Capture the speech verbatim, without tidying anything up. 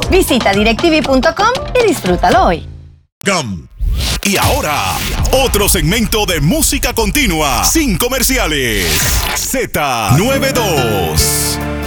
Visita directv punto com y disfrútalo hoy. Gum. Y ahora, otro segmento de música continua, sin comerciales. Z noventa y dos.